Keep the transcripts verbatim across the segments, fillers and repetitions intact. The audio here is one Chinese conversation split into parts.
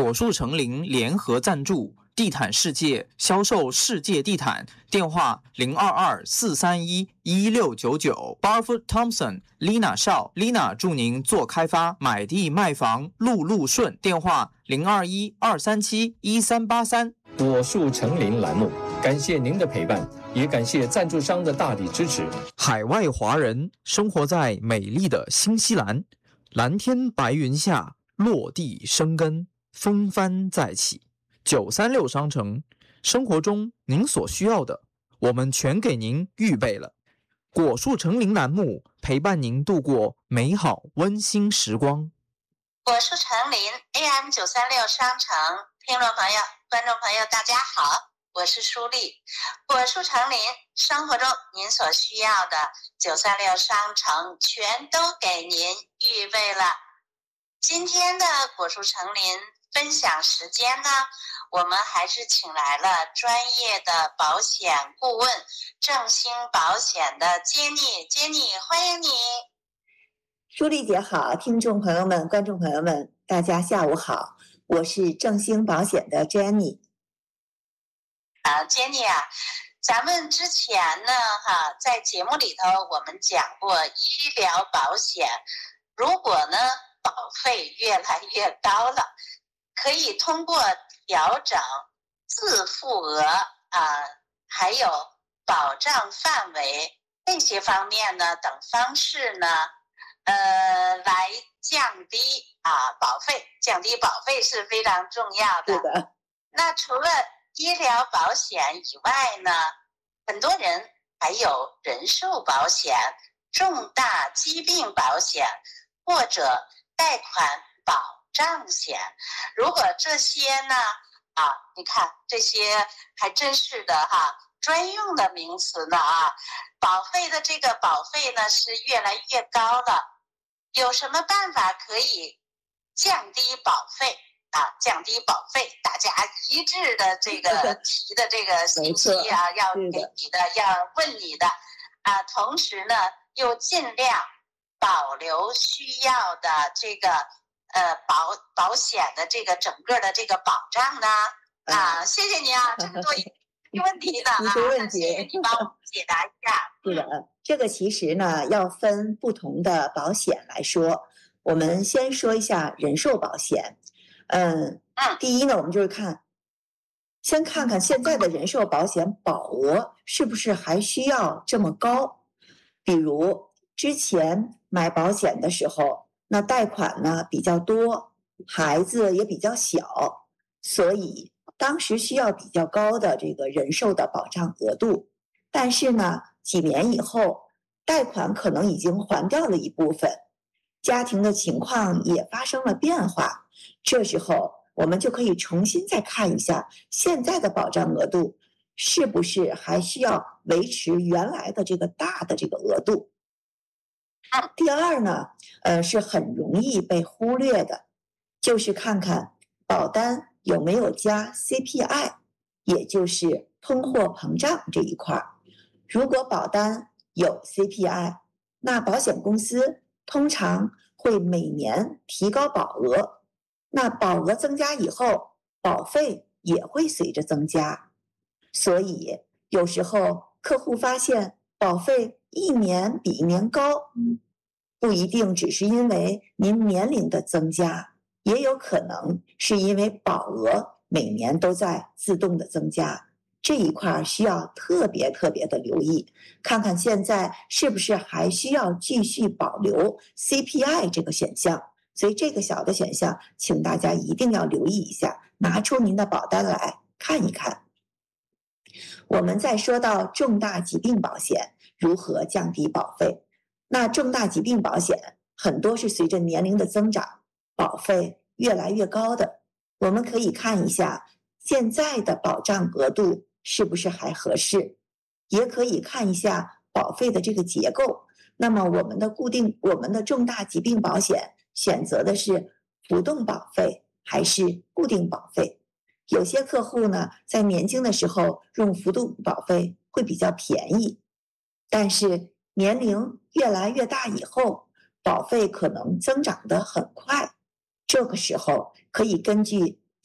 果树成林联合赞助，地毯世界销售世界地毯，电话零二二四三一一六九九。Barfoot Thompson Lina 少 Lina 祝您做开发买地卖房路路顺，电话零二一二三七一三八三。 果树成林栏目，感谢您的陪伴，也感谢赞助商的大力支持。 海外华人生活在美丽的新西兰，蓝天白云下落地生根，风帆再起。九三六商城，生活中您所需要的，我们全给您预备了。果树成林栏目陪伴您度过美好温馨时光。 果树成林 A M 九三六商城听众朋友、观众朋友，大家好，我是舒丽。果树成林，生活中您所需要的，九三六商城全都给您预备了。今天的果树成林分享时间呢，我们还是请来了专业的保险顾问正兴保险的 Jenny，Jenny 欢迎你。 舒丽姐好，听众朋友们、观众朋友们，大家下午好，我是正兴保险的 Jenny。 啊 ，Jenny 啊，咱们之前呢，哈，在节目里头我们讲过医疗保险，如果呢保费越来越高了，可以通过调整自付额啊，还有保障范围这些方面呢等方式呢，呃，来降低啊保费，降低保费是非常重要的。 是的。 那除了医疗保险以外呢，很多人还有人寿保险、重大疾病保险或者贷款保障险。如果这些呢，啊，你看这些还真是的哈，专用的名词呢啊，保费的这个保费呢是越来越高了。有什么办法可以降低保费啊？降低保费，大家一致的这个提的这个信息啊，要给你的，要问你的啊，同时呢又尽量保留需要的这个呃保保险的这个整个的这个保障呢啊，谢谢你啊，这么多问题的啊， 一个问题， 谢谢你帮我解答一下。 是的，这个其实呢要分不同的保险来说。我们先说一下人寿保险。嗯，第一呢，我们就是看，先看看现在的人寿保险保额是不是还需要这么高。比如之前买保险的时候，那贷款呢比较多，孩子也比较小，所以当时需要比较高的这个人寿的保障额度。但是呢，几年以后，贷款可能已经还掉了一部分，家庭的情况也发生了变化，这时候我们就可以重新再看一下现在的保障额度是不是还需要维持原来的这个大的这个额度。第二呢，呃，是很容易被忽略的，就是看看保单有没有加 C P I， 也就是通货膨胀这一块。如果保单有 C P I， 那保险公司通常会每年提高保额，那保额增加以后，保费也会随着增加。所以有时候客户发现保费一年比一年高，不一定只是因为您年龄的增加，也有可能是因为保额每年都在自动的增加。这一块需要特别特别的留意，看看现在是不是还需要继续保留 C P I 这个选项。所以这个小的选项，请大家一定要留意一下，拿出您的保单来看一看。我们再说到重大疾病保险如何降低保费。那重大疾病保险很多是随着年龄的增长，保费越来越高的。我们可以看一下现在的保障额度是不是还合适，也可以看一下保费的这个结构。那么我们的固定，我们的重大疾病保险选择的是浮动保费还是固定保费？有些客户呢，在年轻的时候用浮动保费会比较便宜，但是年龄越来越大以后，保费可能增长得很快。这个时候可以根据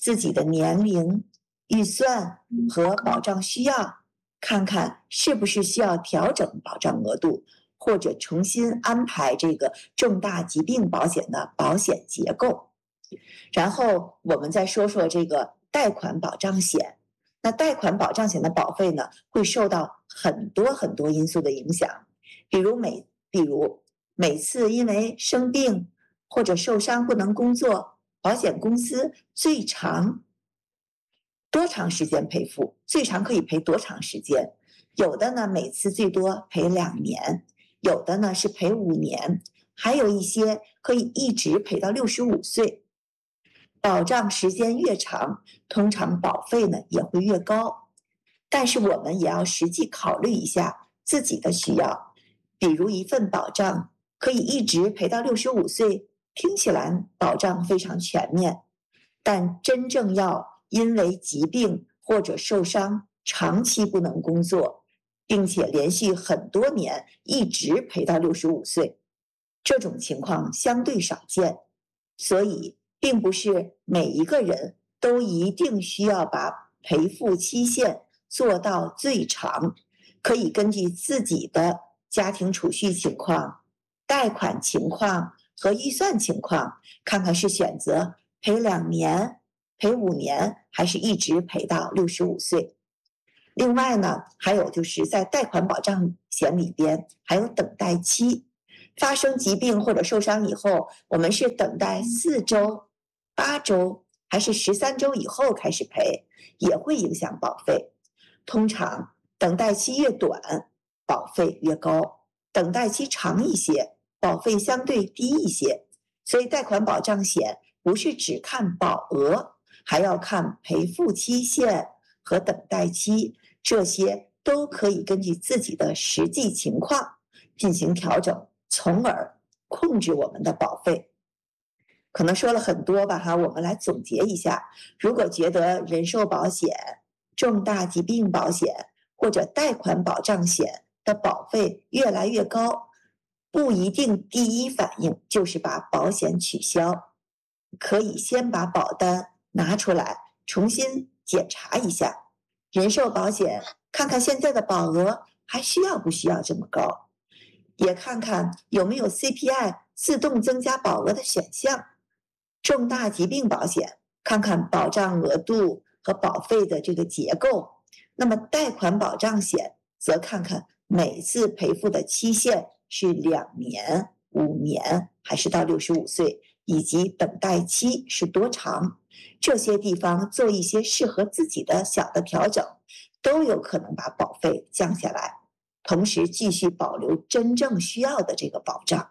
自己的年龄、预算和保障需要，看看是不是需要调整保障额度，或者重新安排这个重大疾病保险的保险结构。然后我们再说说这个贷款保障险。那贷款保障险的保费呢，会受到很多很多因素的影响，比如每比如每次因为生病或者受伤不能工作，保险公司最长多长时间赔付，最长可以赔多长时间？有的呢，每次最多赔两年，有的呢是赔五年，还有一些可以一直赔到六十五岁。保障时间越长，通常保费呢也会越高。但是我们也要实际考虑一下自己的需要，比如一份保障可以一直赔到六十五岁，听起来保障非常全面，但真正要因为疾病或者受伤长期不能工作，并且连续很多年一直赔到六十五岁，这种情况相对少见。所以并不是每一个人都一定需要把赔付期限做到最长，可以根据自己的家庭储蓄情况、贷款情况和预算情况，看看是选择赔两年、赔五年，还是一直赔到六十五岁。另外呢，还有就是在贷款保障险里边还有等待期，发生疾病或者受伤以后，我们是等待四周、八周还是十三周以后开始赔，也会影响保费。通常等待期越短，保费越高；等待期长一些，保费相对低一些。所以贷款保障险不是只看保额，还要看赔付期限和等待期，这些都可以根据自己的实际情况进行调整，从而控制我们的保费。可能说了很多吧哈，我们来总结一下。如果觉得人寿保险、重大疾病保险或者贷款保障险的保费越来越高，不一定第一反应就是把保险取消，可以先把保单拿出来重新检查一下人寿保险，看看现在的保额还需要不需要这么高，也看看有没有 C P I 自动增加保额的选项。重大疾病保险，看看保障额度和保费的这个结构。那么贷款保障险则看看每次赔付的期限是两年、五年还是到六十五岁，以及等待期是多长。这些地方做一些适合自己的小的调整，都有可能把保费降下来，同时继续保留真正需要的这个保障。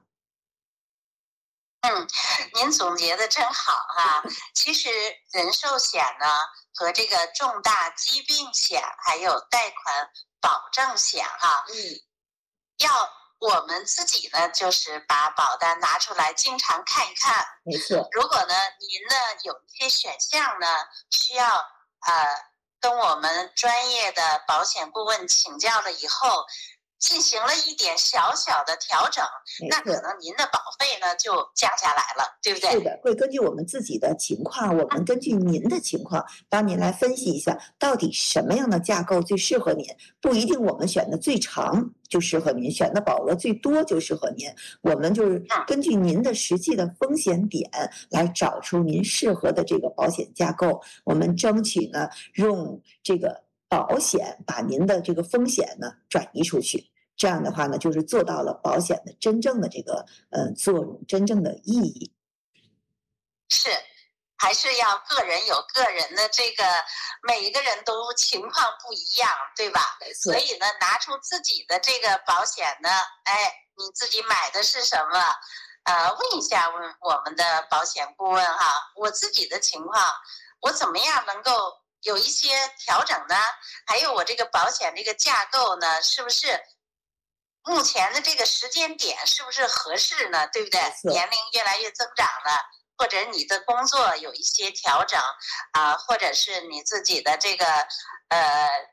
嗯，您总结的真好哈。其实人寿险呢和这个重大疾病险还有贷款保障险哈，嗯，要我们自己呢就是把保单拿出来经常看一看。 没错。 如果呢您呢有一些选项呢需要呃跟我们专业的保险顾问请教了以后，进行了一点小小的调整，那可能您的保费呢就降下来了，对不对？ 是的，会根据我们自己的情况，我们根据您的情况帮您来分析一下，到底什么样的架构最适合您。不一定我们选的最长就适合您，选的保额最多就适合您。我们就是根据您的实际的风险点来找出您适合的这个保险架构。我们争取呢，用这个保险把您的这个风险呢转移出去。这样的话呢，就是做到了保险的真正的这个呃作用，真正的意义。 是，还是要个人有个人的这个，每一个人都情况不一样，对吧？所以呢，拿出自己的这个保险呢，哎，你自己买的是什么？呃，问一下问我们的保险顾问哈，我自己的情况，我怎么样能够有一些调整呢？还有我这个保险这个架构呢，是不是？目前的这个时间点是不是合适呢？对不对？年龄越来越增长了，或者你的工作有一些调整啊、呃，或者是你自己的这个呃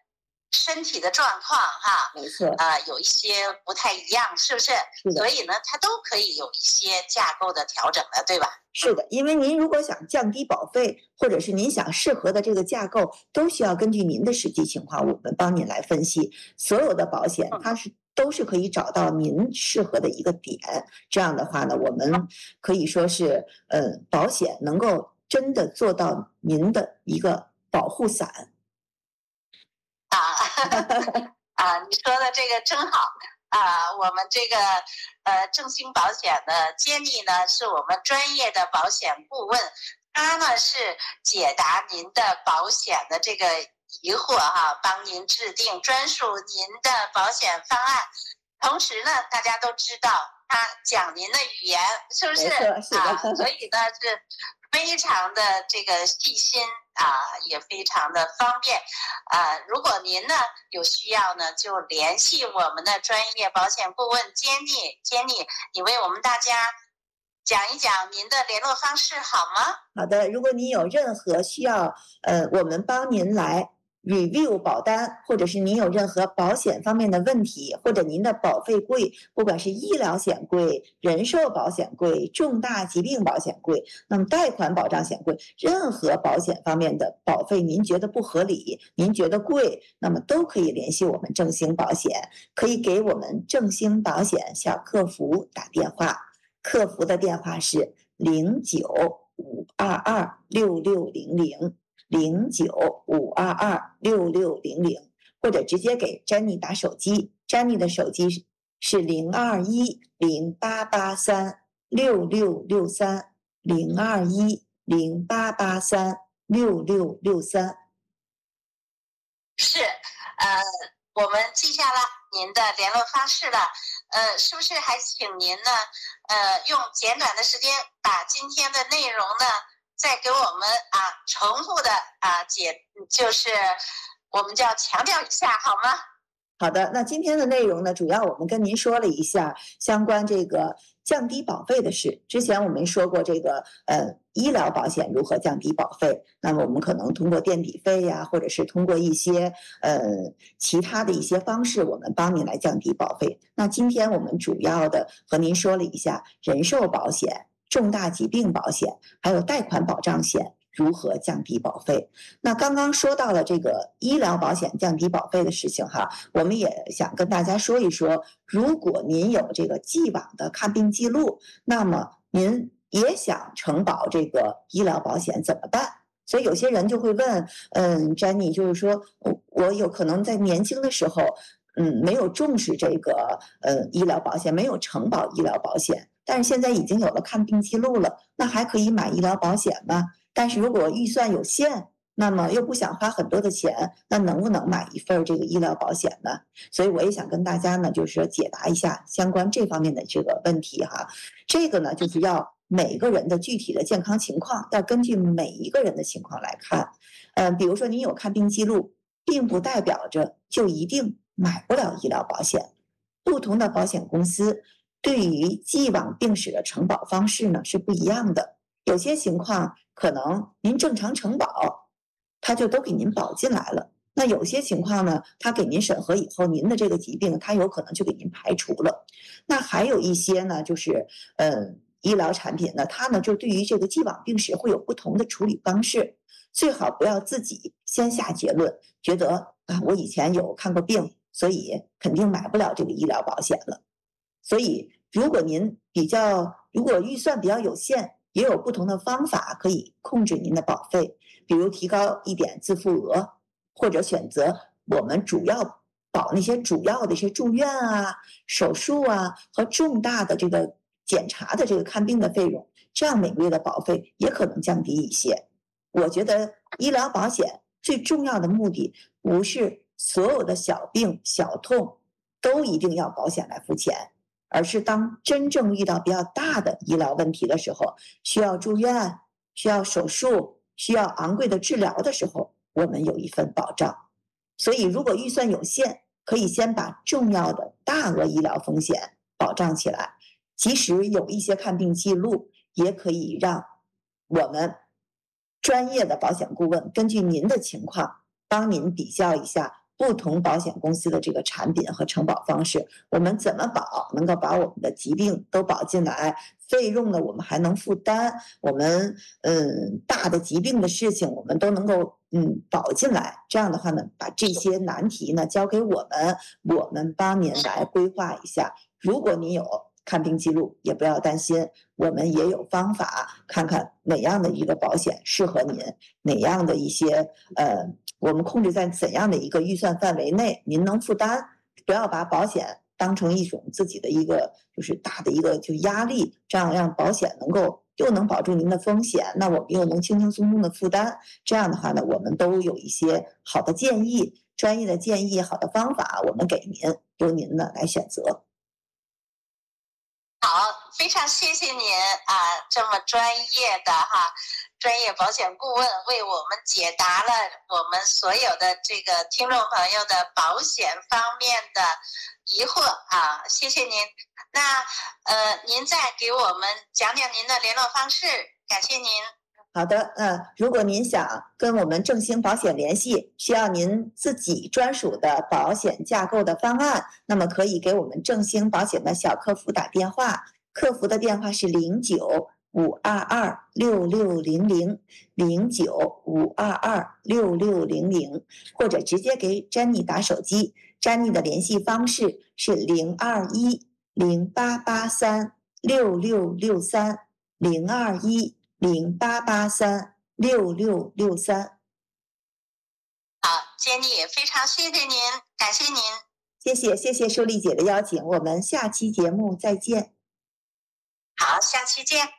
身体的状况哈， 没错， 啊、呃，有一些不太一样，是不是？ 是的。 所以呢，它都可以有一些架构的调整的，对吧？ 是的，因为您如果想降低保费，或者是您想适合的这个架构，都需要根据您的实际情况，我们帮您来分析。所有的保险，它是都是可以找到您适合的一个点。这样的话呢，我们可以说是，呃，保险能够真的做到您的一个保护伞。 啊啊，你说的这个真好啊！我们这个呃正兴保险的杰尼呢，是我们专业的保险顾问，他呢是解答您的保险的这个疑惑哈，帮您制定专属您的保险方案。同时呢，大家都知道他讲您的语言，是不是？ 是的， 啊，所以呢是非常的这个细心啊，也非常的方便啊。如果您呢有需要呢，就联系我们的专业保险顾问 Jenny Jenny， 你为我们大家讲一讲您的联络方式好吗？ 好的，如果您有任何需要，呃，我们帮您来 review 保单，或者是您有任何保险方面的问题，或者您的保费贵，不管是医疗险贵、人寿保险贵、重大疾病保险贵，那么贷款保障险贵，任何保险方面的保费您觉得不合理，您觉得贵，那么都可以联系我们正兴保险，可以给我们正兴保险小客服打电话，客服的电话是零九五二二六六零零。零九五二二六六零零，或者直接给 Jenny 打手机 ，Jenny 的手机是零二一零八八三六六六三零二一零八八三六六六三。 是，呃，我们记下了您的联络方式了，呃，是不是还请您呢，呃，用简短的时间把今天的内容呢？再给我们啊重复的啊解，就是我们就要强调一下，好吗？ 好的，那今天的内容呢，主要我们跟您说了一下相关这个降低保费的事。之前我们说过这个呃医疗保险如何降低保费，那么我们可能通过垫底费呀，或者是通过一些呃其他的一些方式，我们帮您来降低保费。那今天我们主要的和您说了一下人寿保险、重大疾病保险，还有贷款保障险如何降低保费。那刚刚说到了这个医疗保险降低保费的事情哈，我们也想跟大家说一说，如果您有这个既往的看病记录，那么您也想承保这个医疗保险怎么办？所以有些人就会问，嗯 ，Jenny， 就是说我我有可能在年轻的时候，嗯，没有重视这个呃医疗保险，没有承保医疗保险。但是现在已经有了看病记录了，那还可以买医疗保险吗？但是如果预算有限，那么又不想花很多的钱，那能不能买一份这个医疗保险呢？所以我也想跟大家呢，就是说解答一下相关这方面的这个问题哈。这个呢，就是要每个人的具体的健康情况，要根据每一个人的情况来看。嗯，比如说您有看病记录，并不代表着就一定买不了医疗保险。不同的保险公司对于既往病史的承保方式呢是不一样的，有些情况可能您正常承保，他就都给您保进来了。那有些情况呢，他给您审核以后，您的这个疾病他有可能就给您排除了。那还有一些呢，就是呃医疗产品呢，它呢就对于这个既往病史会有不同的处理方式，最好不要自己先下结论，觉得啊我以前有看过病，所以肯定买不了这个医疗保险了。所以如果您比较，如果预算比较有限，也有不同的方法可以控制您的保费，比如提高一点自付额，或者选择我们主要保那些主要的一些住院啊、手术啊和重大的这个检查的这个看病的费用，这样每个月的保费也可能降低一些。我觉得医疗保险最重要的目的不是所有的小病小痛都一定要保险来付钱，而是当真正遇到比较大的医疗问题的时候，需要住院、需要手术、需要昂贵的治疗的时候，我们有一份保障。所以如果预算有限，可以先把重要的大额医疗风险保障起来，即使有一些看病记录，也可以让我们专业的保险顾问根据您的情况帮您比较一下不同保险公司的这个产品和承保方式，我们怎么保能够把我们的疾病都保进来，费用呢我们还能负担，我们嗯大的疾病的事情我们都能够嗯保进来。这样的话呢，把这些难题呢交给我们，我们帮您来规划一下。如果您有看病记录，也不要担心，我们也有方法，看看哪样的一个保险适合您，哪样的一些呃，我们控制在怎样的一个预算范围内，您能负担。不要把保险当成一种自己的一个就是大的一个就压力，这样让保险能够又能保住您的风险，那我们又能轻轻松松的负担。这样的话呢，我们都有一些好的建议，专业的建议，好的方法，我们给您，由您呢来选择。 好，非常谢谢您啊，这么专业的哈，专业保险顾问为我们解答了我们所有的这个听众朋友的保险方面的疑惑啊，谢谢您。那呃，您再给我们讲讲您的联络方式，感谢您。 好的，嗯，如果您想跟我们正兴保险联系，需要您自己专属的保险架构的方案，那么可以给我们正兴保险的小客服打电话，客服的电话是零九五二二六六零零零九五二二六六零零，或者直接给詹妮打手机，詹妮的联系方式是零二一零八八三六六六三零二一。零八八三六六六三。 好，杰妮，非常谢谢您，感谢您。 谢谢谢谢秀丽姐的邀请，我们下期节目再见。 好，下期见。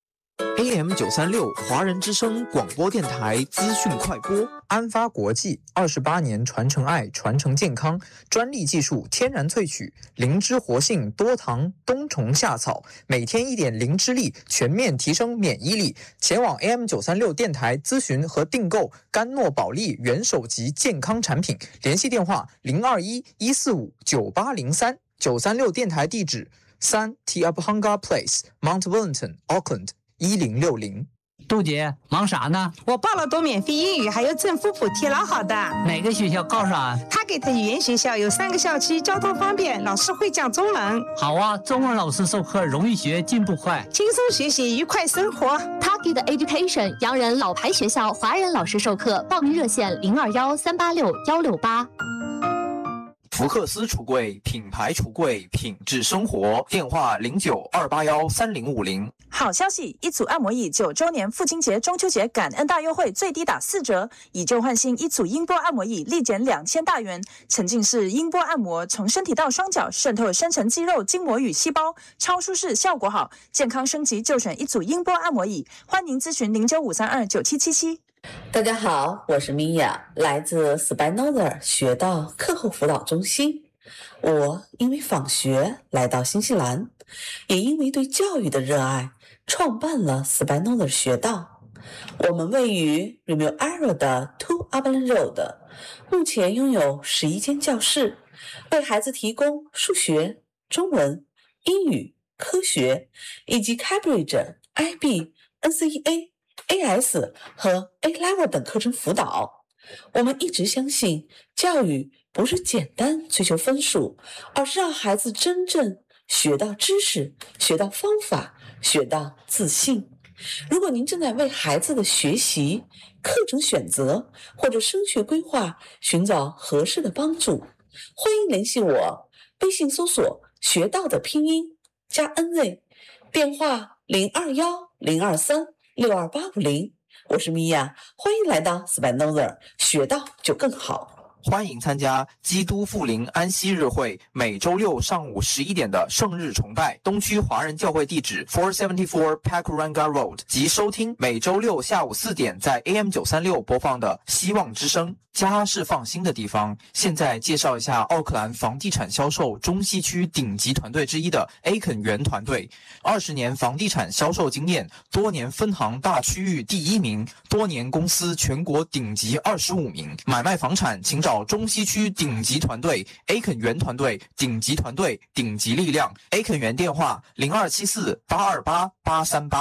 A M 九三六华人之声广播电台资讯快播，安发国际二十八年传承爱，传承健康，专利技术天然萃取，灵芝活性多糖冬虫夏草，每天一点灵芝力，全面提升免疫力。前往 A M 九三六电台咨询和订购甘诺宝利元首级健康产品，联系电话零二一一四五九八零三，九三六电台地址三 Tiabhanga Place，Mount Wellington，Auckland。一零六零。 杜姐忙啥呢？ 我报了读免费英语，还有政府补贴，老好的。 哪个学校告啥？ 他给的语言学校有三个校区，交通方便，老师会讲中文。 好啊，中文老师授课容易学，进步快， 轻松学习，愉快生活。 他给的 Education 洋人老牌学校，华人老师授课，报名热线零二幺三八六幺六八。 福克斯橱柜，品牌橱柜，品质生活。电话零九二八幺三零五零。 好消息！一组按摩椅九周年父亲节、中秋节感恩大优惠，最低打四折，以旧换新，一组音波按摩椅立减两千大元。沉浸式音波按摩，从身体到双脚，渗透深层肌肉、筋膜与细胞，超舒适，效果好。健康升级就选一组音波按摩椅。欢迎咨询零九五三二九七七七。 大家好，我是米娅，来自 Spinoza 学到课后辅导中心。我因为访学来到新西兰，也因为对教育的热爱，创办了 Spinoza 学道。我们位于 Remuera 的 Two Upland Road， 目前拥有十一间教室，为孩子提供数学、中文、英语、科学以及 Cambridge、I B、N C E A、A S 和 A Level 等课程辅导。我们一直相信，教育不是简单追求分数，而是让孩子真正学到知识，学到方法，学到自信。如果您正在为孩子的学习、课程选择或者升学规划寻找合适的帮助，欢迎联系我，微信搜索学到的拼音加 N Z， 电话零二幺零二三六二八五零。我是米娅，欢迎来到 Spinoza， 学到就更好。 欢迎参加基督复临安息日会每周六上午十一点的圣日崇拜，东区华人教会地址 四七四 Pakuranga Road， 及收听每周六下午四点在 A M 九三六 播放的希望之声。家是放心的地方。现在介绍一下奥克兰房地产销售中西区顶级团队之一的 A 肯园团队，二十年房地产销售经验，多年分行大区域第一名，多年公司全国顶级二十五名。买卖房产请找中西区顶级团队 A 肯园团队，顶级团队，顶级力量。A 肯园电话零二七四八二八八三八。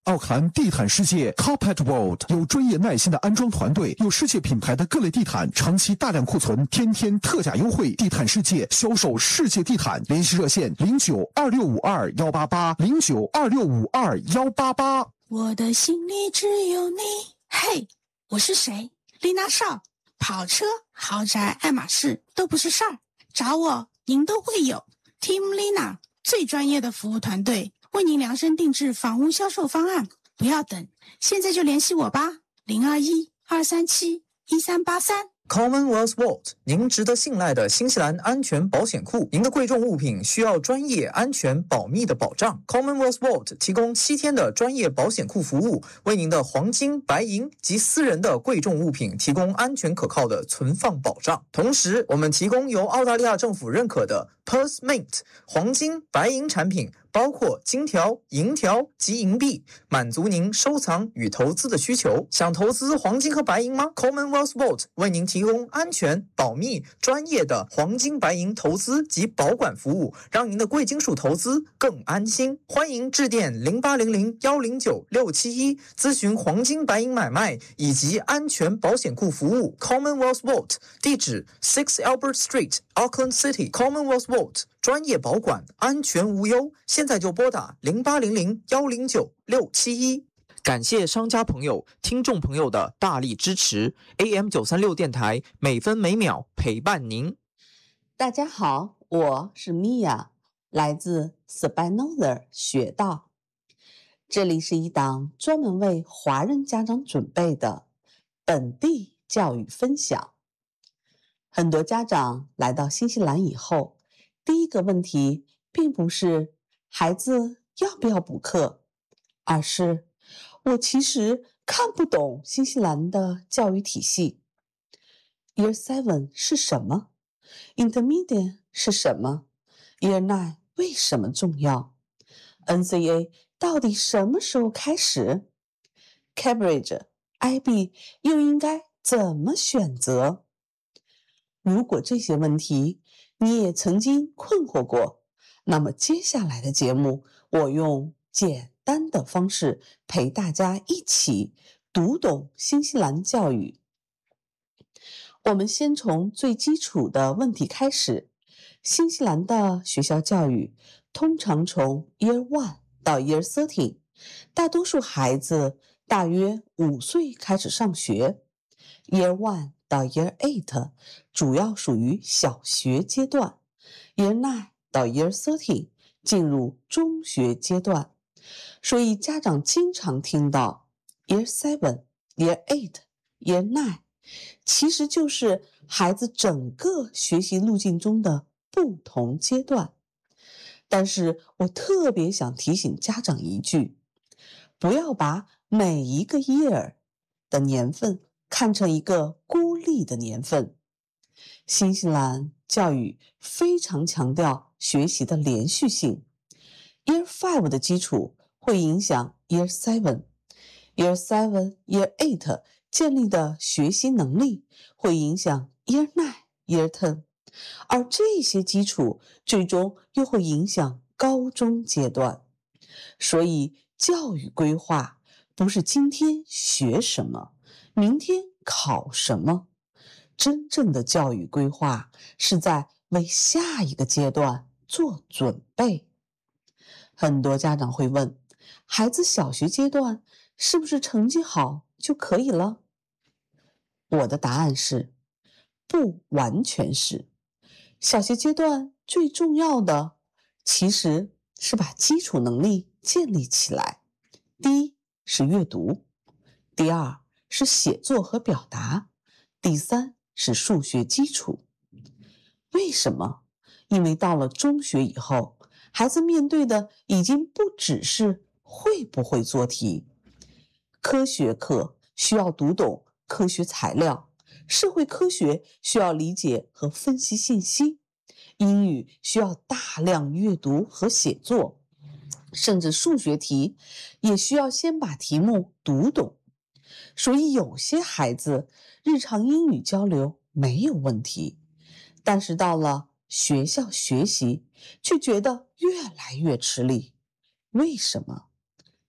奥坎地毯世界 Carpet World 有专业耐心的安装团队，有世界品牌的各类地毯，长期大量库存，天天特价优惠。地毯世界销售世界地毯，联系热线零九二六五二幺八八零九二六五二幺八八。 我的心里只有你。嘿，我是谁？丽娜少。跑车、豪宅、爱马仕都不是事儿，找我您都会有。Team Lina 最专业的服务团队，为您量身定制房屋销售方案，不要等，现在就联系我吧，零二一二三七一三八三。 Commonwealth Vault， 您值得信赖的新西兰安全保险库。您的贵重物品需要专业、安全、保密的保障。Commonwealth Vault 提供七天的专业保险库服务，为您的黄金、白银及私人的贵重物品提供安全可靠的存放保障。同时，我们提供由澳大利亚政府认可的 Perth Mint 黄金、白银产品，包括金条、银条及银币，满足您收藏与投资的需求。想投资黄金和白银吗？ Commonwealth Vault 为您提供安全、保密、专业的黄金白银投资及保管服务，让您的贵金属投资更安心。欢迎致电零八零零幺零九六七一咨询黄金白银买卖以及安全保险库服务。 Commonwealth Vault 地址 Six Albert Street Auckland City。 Commonwealth Vault 专业保管，安全无忧。现在就拨打零八零零幺零九六七一。感谢商家朋友、听众朋友的大力支持。A M 九三六电台每分每秒陪伴您。 大家好，我是 Mia， 来自 Spinoza 学道。这里是一档专门为华人家长准备的本地教育分享。很多家长来到新西兰以后，第一个问题并不是孩子要不要补课，而是我其实看不懂新西兰的教育体系。Year seven 是什么？ Intermediate 是什么？ Year nine 为什么重要？ N C A 到底什么时候开始？ Cambridge、I B 又应该怎么选择？如果这些问题你也曾经困惑过，那么接下来的节目我用简单的方式陪大家一起读懂新西兰教育。我们先从最基础的问题开始。新西兰的学校教育通常从 Year one 到 Year thirteen， 大多数孩子大约五岁开始上学。 Year one 到 Year eight 主要属于小学阶段， Year nine 到 Year thirteen 进入中学阶段。所以家长经常听到 Year seven、Year eight、Year nine， 其实就是孩子整个学习路径中的不同阶段。但是我特别想提醒家长一句，不要把每一个 year 的年份看成一个孤立的年份。新西兰教育非常强调学习的连续性。Year five 的基础会影响 Year seven，Year seven、Year eight 建立的学习能力会影响 Year nine、Year ten， 而这些基础最终又会影响高中阶段。所以教育规划不是今天学什么，明天考什么，真正的教育规划是在为下一个阶段做准备。很多家长会问，孩子小学阶段是不是成绩好就可以了？我的答案是，不完全是。小学阶段最重要的其实是把基础能力建立起来。第一是阅读，第二是写作和表达，第三是数学基础。为什么？因为到了中学以后，孩子面对的已经不只是会不会做题。科学课需要读懂科学材料，社会科学需要理解和分析信息，英语需要大量阅读和写作，甚至数学题也需要先把题目读懂。所以有些孩子日常英语交流没有问题，但是到了学校学习却觉得越来越吃力。为什么？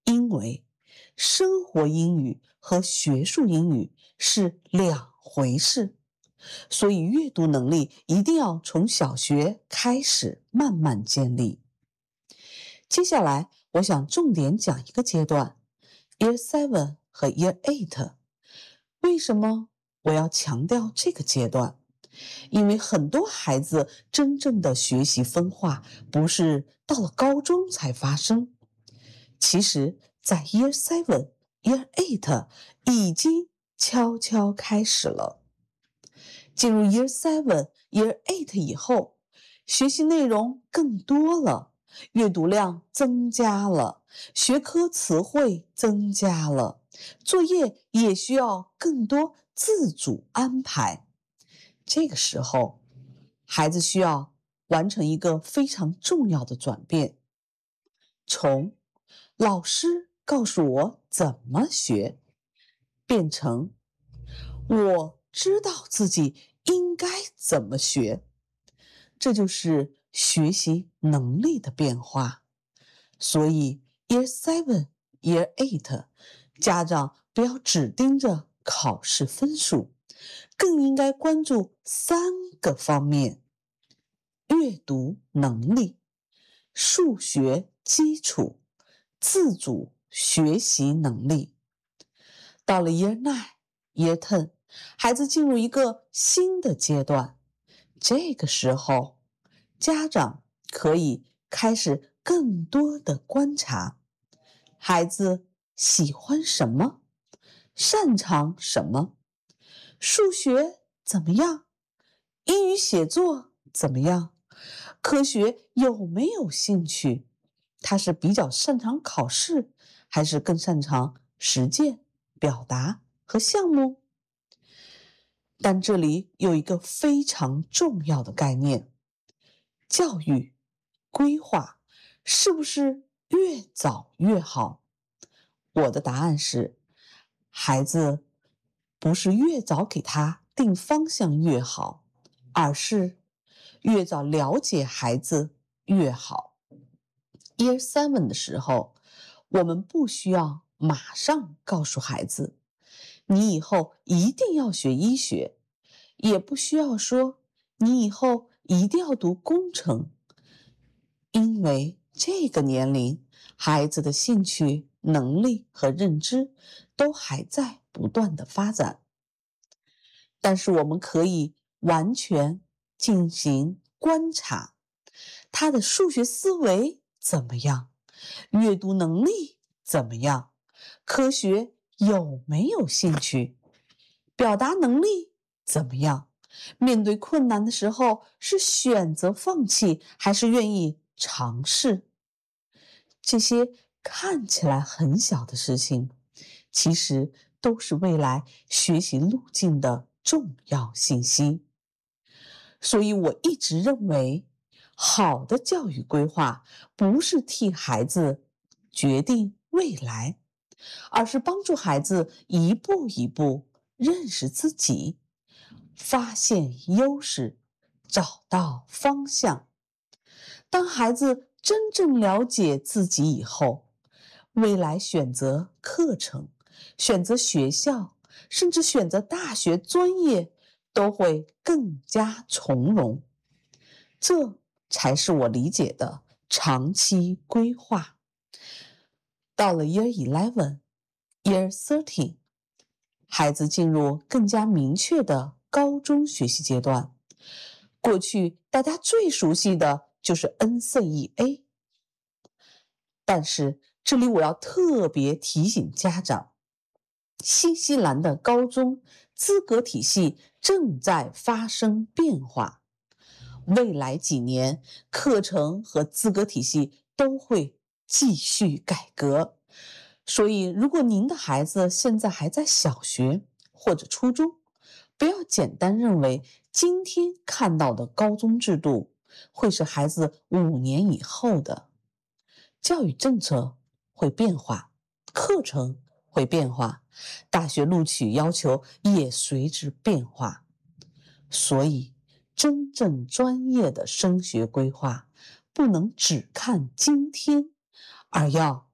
因为生活英语和学术英语是两回事，所以阅读能力一定要从小学开始慢慢建立。接下来我想重点讲一个阶段 Year seven 和 Year eight。 为什么我要强调这个阶段？因为很多孩子真正的学习分化不是到了高中才发生，其实在 Year seven、Year eight 已经悄悄开始了。进入 Year seven、Year eight 以后，学习内容更多了，阅读量增加了，学科词汇增加了，作业也需要更多自主安排。这个时候，孩子需要完成一个非常重要的转变，从老师告诉我怎么学，变成我知道自己应该怎么学。这就是学习能力的变化。所以 Year seven、Year eight 家长不要只盯着考试分数，更应该关注三个方面：阅读能力、数学基础、自主学习能力。到了 Year nine、Year ten， 孩子进入一个新的阶段，这个时候家长可以开始更多的观察孩子喜欢什么，擅长什么，数学怎么样，英语写作怎么样，科学有没有兴趣，他是比较擅长考试，还是更擅长实践、表达和项目。但这里有一个非常重要的概念，教育规划是不是越早越好？我的答案是，孩子不是越早给他定方向越好，而是越早了解孩子越好。Year seven 的时候，我们不需要马上告诉孩子，你以后一定要学医学，也不需要说你以后一定要读工程，因为这个年龄孩子的兴趣、能力和认知都还在不断的发展。但是我们可以完全进行观察，他的数学思维怎么样，阅读能力怎么样，科学有没有兴趣，表达能力怎么样，面对困难的时候是选择放弃还是愿意尝试。这些看起来很小的事情，其实都是未来学习路径的重要信息。所以我一直认为，好的教育规划不是替孩子决定未来，而是帮助孩子一步一步认识自己，发现优势，找到方向。当孩子真正了解自己以后，未来选择课程、选择学校，甚至选择大学专业，都会更加从容。这才是我理解的长期规划。到了 Year eleven、Year thirteen， 孩子进入更加明确的高中学习阶段。过去大家最熟悉的就是 N C E A， 但是这里我要特别提醒家长，新西兰的高中资格体系正在发生变化，未来几年课程和资格体系都会继续改革。所以如果您的孩子现在还在小学或者初中，不要简单认为今天看到的高中制度会是孩子五年以后的。教育政策会变化，课程会变化，大学录取要求也随之变化。所以真正专业的升学规划不能只看今天，而要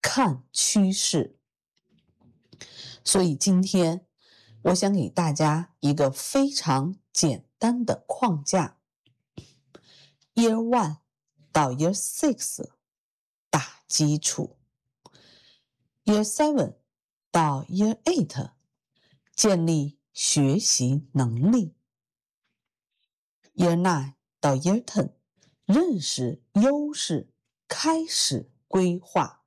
看趋势。所以今天我想给大家一个非常简单的框架 Year One 到 Year Six 打基础， Year Seven 到 Year Eight 建立学习能力， Year Nine 到 Year Ten 认识优势，开始规划，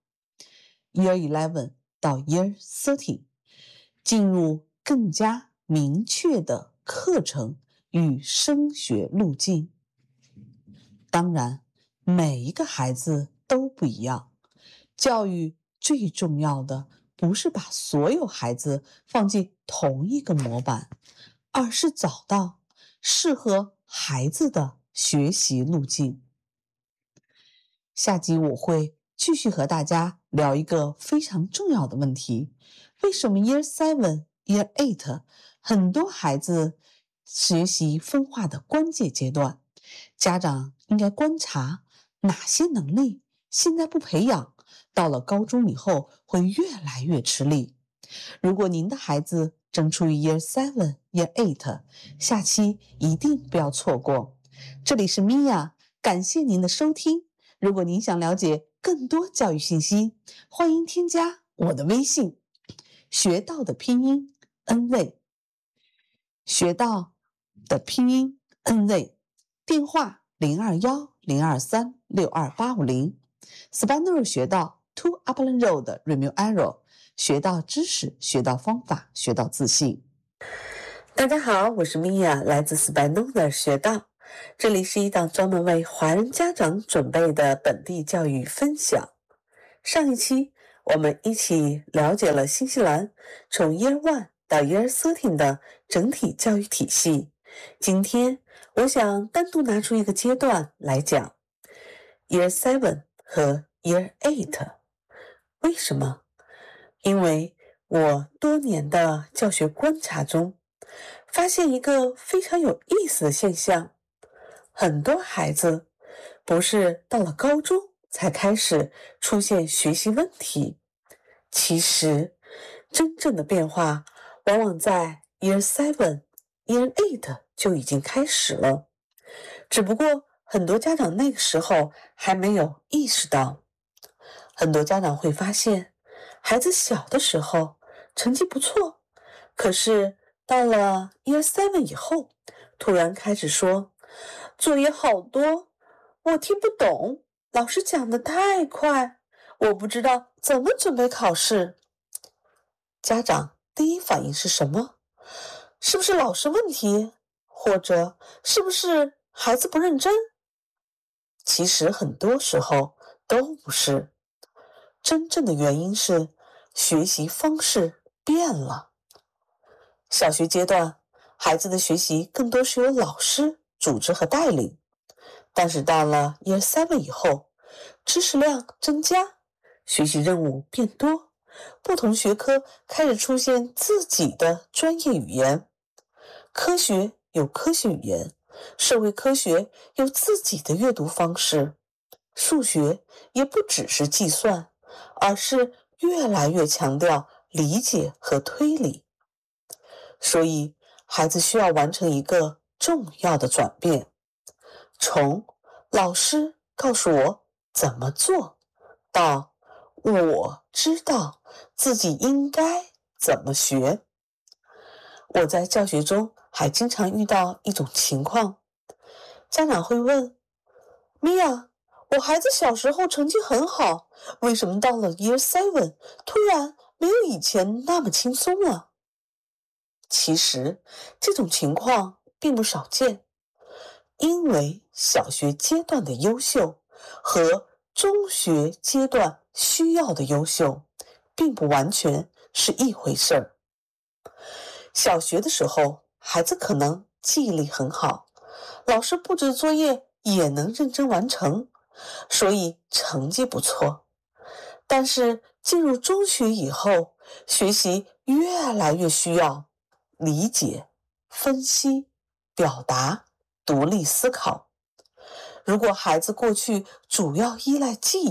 Year Eleven 到 Year Thirteen 进入更加明确的课程与升学路径。当然，每一个孩子都不一样，教育最重要的不是把所有孩子放进同一个模板，而是找到适合孩子的学习路径。下集我会继续和大家聊一个非常重要的问题，为什么 Year Seven、Year Eight 很多孩子学习分化的关键阶段，家长应该观察哪些能力现在不培养，到了高中以后会越来越吃力。如果您的孩子正处于 Year Seven、Year Eight， 下期一定不要错过。这里是米娅，感谢您的收听。如果您想了解更多教育信息，欢迎添加我的微信，学到的拼音 N Z， 学到的拼音 N Z， 电话零二幺零二三六二八五零。Spanner 学到 To Upland Road Renew Arrow， 学到知识，学到方法，学到自信。大家好，我是米娅，来自 Spanner 学到。这里是一档专门为华人家长准备的本地教育分享。上一期我们一起了解了新西兰从 Year One 到 Year Thirteen 的整体教育体系。今天我想单独拿出一个阶段来讲 Year Seven 和 Year Eight。 为什么？因为我多年的教学观察中发现一个非常有意思的现象，很多孩子不是到了高中才开始出现学习问题，其实真正的变化往往在 Year Seven、Year Eight 就已经开始了，只不过很多家长那个时候还没有意识到。很多家长会发现，孩子小的时候成绩不错，可是到了 Year Seven 以后，突然开始说作业好多，我听不懂，老师讲得太快，我不知道怎么准备考试。家长第一反应是什么？是不是老师问题？或者是不是孩子不认真？其实很多时候都不是，真正的原因是学习方式变了。小学阶段，孩子的学习更多是由老师组织和带领，但是到了 Year Seven 以后，知识量增加，学习任务变多，不同学科开始出现自己的专业语言，科学有科学语言，社会科学有自己的阅读方式，数学也不只是计算，而是越来越强调理解和推理。所以孩子需要完成一个重要的转变，从老师告诉我怎么做，到我知道自己应该怎么学。我在教学中还经常遇到一种情况，家长会问，米娅，我孩子小时候成绩很好，为什么到了 Year Seven 突然没有以前那么轻松了？其实这种情况并不少见，因为小学阶段的优秀和中学阶段需要的优秀并不完全是一回事儿。小学的时候，孩子可能记忆力很好，老师布置作业也能认真完成，所以成绩不错。但是进入中学以后，学习越来越需要理解、分析、表达、独立思考。如果孩子过去主要依赖记忆，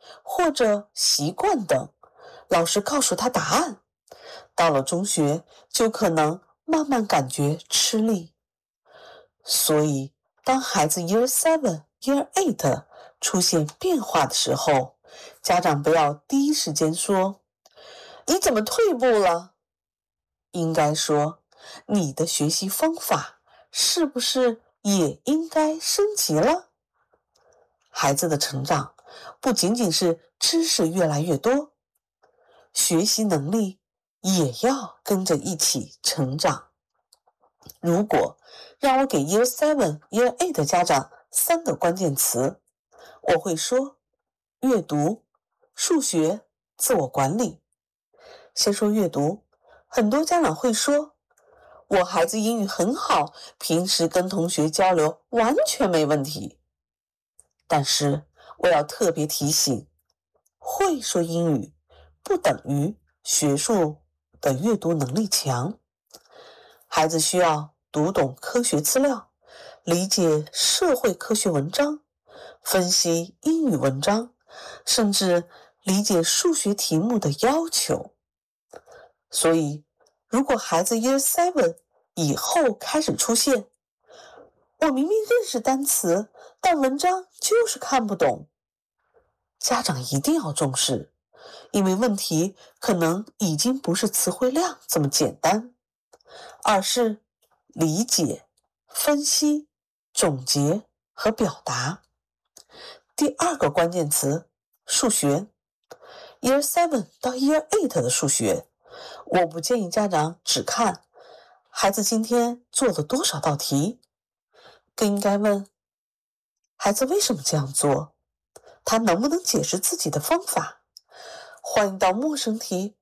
或者习惯等，老师告诉他答案。到了中学，就可能慢慢感觉吃力。所以，当孩子 Year seven、Year eight 出现变化的时候，家长不要第一时间说：“你怎么退步了？”应该说：“你的学习方法是不是也应该升级了？”孩子的成长不仅仅是知识越来越多，学习能力也要跟着一起成长。如果让我给 Year seven、Year eight 的家长三个关键词，我会说：阅读、数学、自我管理。先说阅读，很多家长会说：“我孩子英语很好，平时跟同学交流完全没问题。”但是我要特别提醒，会说英语不等于学术的阅读能力强。孩子需要读懂科学资料，理解社会科学文章，分析英语文章，甚至理解数学题目的要求。所以，如果孩子 Year seven 以后开始出现，我明明认识单词，但文章就是看不懂，家长一定要重视，因为问题可能已经不是词汇量这么简单，而是理解、分析、总结和表达。第二个关键词，数学。Year seven 到 Year eight 的数学，我不建议家长只看孩子今天做了多少道题，更应该问孩子为什么这样做，他能不能解释自己的方法。换一道陌生题